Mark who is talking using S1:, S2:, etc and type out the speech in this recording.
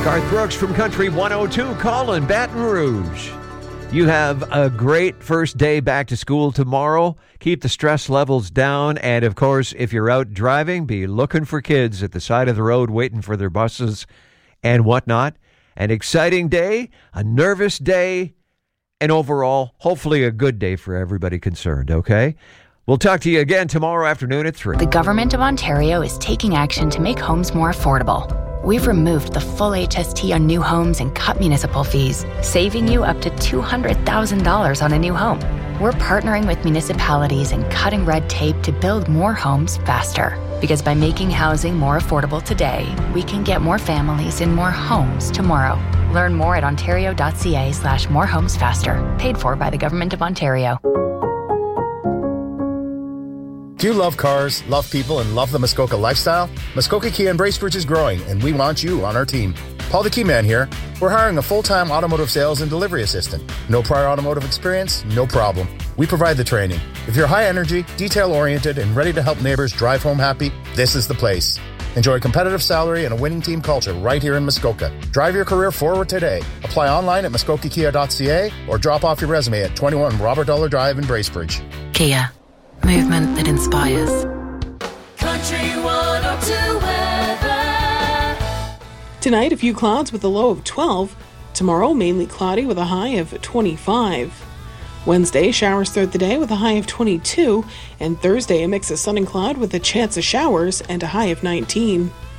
S1: Garth Brooks from Country 102, calling Baton Rouge. You have a great first day back to school tomorrow. Keep the stress levels down. And, of course, if you're out driving, be looking for kids at the side of the road waiting for their buses and whatnot. An exciting day, a nervous day, and overall, hopefully a good day for everybody concerned, okay? We'll talk to you again tomorrow afternoon at 3.
S2: The Government of Ontario is taking action to make homes more affordable. We've removed the full HST on new homes and cut municipal fees, saving you up to $200,000 on a new home. We're partnering with municipalities and cutting red tape to build more homes faster. Because by making housing more affordable today, we can get more families in more homes tomorrow. Learn more at ontario.ca/morehomesfaster. Paid for by the Government of Ontario.
S3: Do you love cars, love people, and love the Muskoka lifestyle? Muskoka Kia and Bracebridge is growing, and we want you on our team. Paul the Key Man here. We're hiring a full-time automotive sales and delivery assistant. No prior automotive experience? No problem. We provide the training. If you're high energy, detail-oriented, and ready to help neighbors drive home happy, this is the place. Enjoy a competitive salary and a winning team culture right here in Muskoka. Drive your career forward today. Apply online at muskokakia.ca or drop off your resume at 21 Robert Dollar Drive in Bracebridge.
S4: Kia. Movement that inspires.
S5: Country 102 weather.
S6: Tonight, a few clouds with a low of 12. Tomorrow, mainly cloudy with a high of 25. Wednesday, showers throughout the day with a high of 22. And Thursday, a mix of sun and cloud with a chance of showers and a high of 19.